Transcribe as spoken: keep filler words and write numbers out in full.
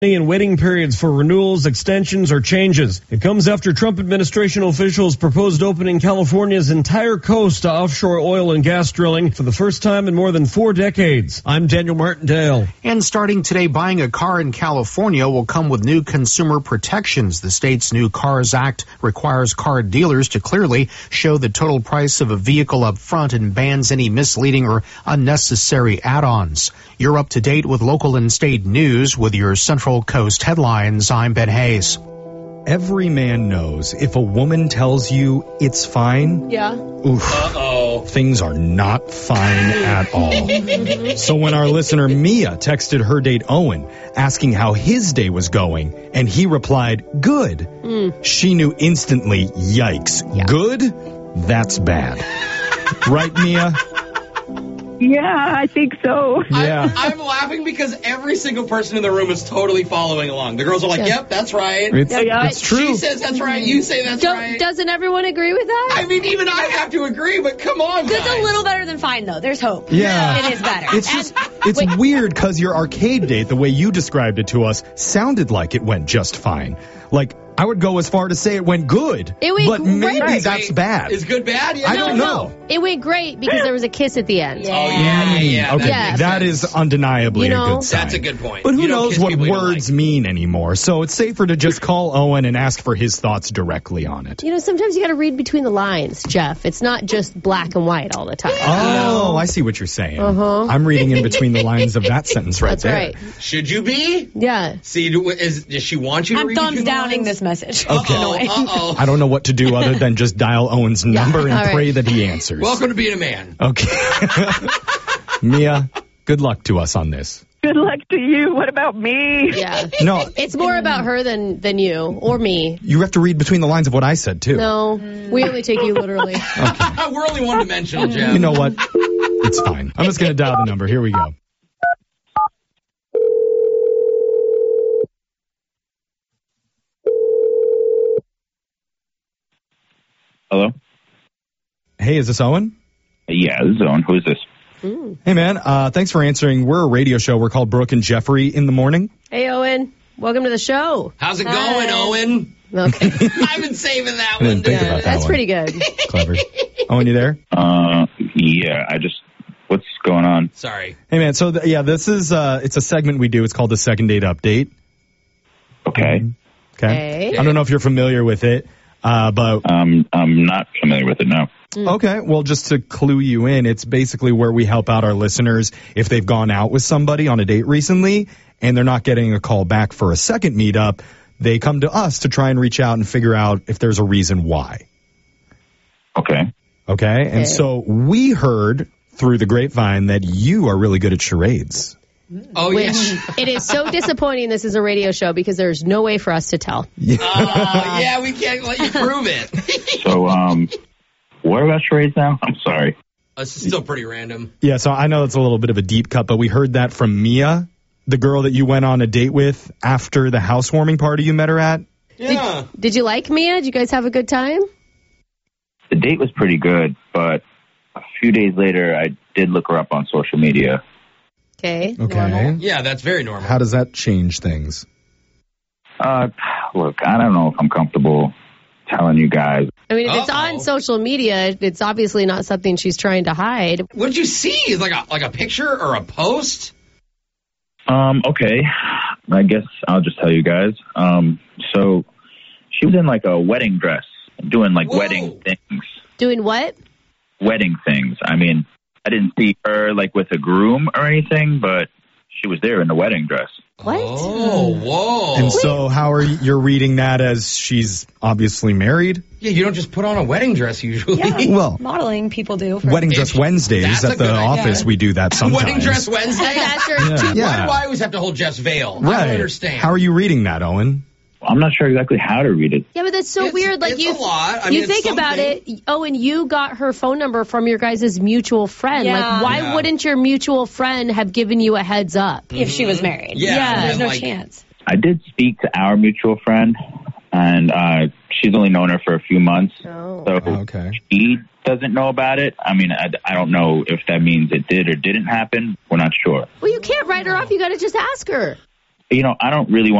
and waiting periods for renewals, extensions, or changes. It comes after Trump administration officials proposed opening California's entire coast to offshore oil and gas drilling for the first time in more than four decades. I'm Daniel Martindale. And starting today, buying a car in California will come with new consumer protections. The state's new Cars Act requires car dealers to clearly show the total price of a vehicle up front and bans any misleading or unnecessary add-ons. You're up to date with local and state news with your Central Coast headlines. I'm Ben Hayes. Every man knows if a woman tells you it's fine, yeah, oof, Uh-oh. things are not fine at all. So when our listener Mia texted her date Owen asking how his day was going, and he replied, good, mm. she knew instantly, yikes, yeah. Good? That's bad. Right, Mia? Yeah, I think so. Yeah. I'm, I'm laughing because every single person in the room is totally following along. The girls are like, yeah. yep, that's right. It's, yeah, yeah. it's true. She says that's right. You say that's Don't, right. Doesn't everyone agree with that? I mean, even I have to agree, but come on, guys. It's a little better than fine, though. There's hope. Yeah. It is better. It's just, it's weird because your arcade date, the way you described it to us, sounded like it went just fine. Like, I would go as far to say it went good. It went but great. maybe Right. that's bad. Is good bad? Yeah, I no, don't know. No. It went great because there was a kiss at the end. Yeah. Oh, yeah, yeah, yeah. Okay, That, that makes is sense. undeniably You know, a good sign. That's a good point. But who You don't knows kiss what people you don't words like. mean anymore, so it's safer to just call Owen and ask for his thoughts directly on it. You know, sometimes you got to read between the lines, Jeff. It's not just black and white all the time. Oh, I see what you're saying. Uh-huh. I'm reading in between the lines of that sentence right That's there. right. Should you be? Yeah. See, do, is, does she want you to I'm read thumbs between the downing lines? this message. Okay. Uh-oh, uh-oh. I don't know what to do other than just dial Owen's number and all right. pray that he answers. Welcome to being a man. Okay. Mia, good luck to us on this. Good luck to you. What about me? Yeah. No, It's more about her than, than you or me. you have to read between the lines of what I said, too. No, we only take you literally. We're only one-dimensional, Jeff. You know what? It's fine. I'm just going to dial the number. Here we go. Hello? Hey, is this Owen? Yeah, this is Owen. Who is this? Mm. Hey, man. Uh, thanks for answering. We're a radio show. We're called Brooke and Jeffrey in the Morning. Hey, Owen. Welcome to the show. How's it Hi. going, Owen? Okay. I've been saving that I one. didn't think Yeah, about that that's one. pretty good. Clever. Owen, you there? Uh, yeah, I just, what's going on? Sorry. Hey, man. So, th- yeah, this is, uh, it's a segment we do. It's called the Second Date Update. Okay. Okay. Hey. I don't know if you're familiar with it, uh, but Um, I'm not familiar with it, no. okay. Well, just to clue you in, it's basically where we help out our listeners if they've gone out with somebody on a date recently and they're not getting a call back for a second meetup. They come to us to try and reach out and figure out if there's a reason why. Okay. Okay. And Okay. so we heard through the grapevine that you are really good at charades. Oh, Which yeah. it is so disappointing this is a radio show because there's no way for us to tell. Oh, yeah, we can't let you prove it. So, um, what about charades now? I'm sorry. This is still pretty random. Yeah. So I know it's a little bit of a deep cut, but we heard that from Mia, the girl that you went on a date with after the housewarming party you met her at. Yeah. Did you like Mia? Did you guys have a good time? The date was pretty good, but a few days later, I did look her up on social media. Okay. Okay. Yeah, that's very normal. How does that change things? Uh, look, I don't know if I'm comfortable telling you guys. I mean, if it's Uh-oh. on social media, it's obviously not something she's trying to hide. What'd you see? Like a like a picture or a post? Um, okay. I guess I'll just tell you guys. Um, so she was in like a wedding dress, doing like Whoa. wedding things. Doing what? Wedding things. I mean, I didn't see her like with a groom or anything, but she was there in the wedding dress. What? Oh, whoa. And so how are you, you're reading that as she's obviously married? Yeah, you don't just put on a wedding dress usually. Well, Modeling people do. For Wedding Dress If- Wednesdays that's a at the good idea. office, we do that sometimes. Wedding dress Wednesday? That's your Yeah. two- Why do I always have to hold Jeff's veil? I Right. don't understand. How are you reading that, Owen? I'm not sure exactly how to read it. Yeah, but that's so It's- weird. Like it's you, a lot. I you mean, it's think about something. it. Oh, and you got her phone number from your guys' mutual friend. Yeah. Like, why Yeah. wouldn't your mutual friend have given you a heads up? if she was married. Yeah, Yeah. There's and no like- chance. I did speak to our mutual friend, and uh, she's only known her for a few months. Oh. So Okay. he doesn't know about it. I mean, I, I don't know if that means it did or didn't happen. We're not sure. Well, you can't write her off. You got to just ask her. You know, I don't really want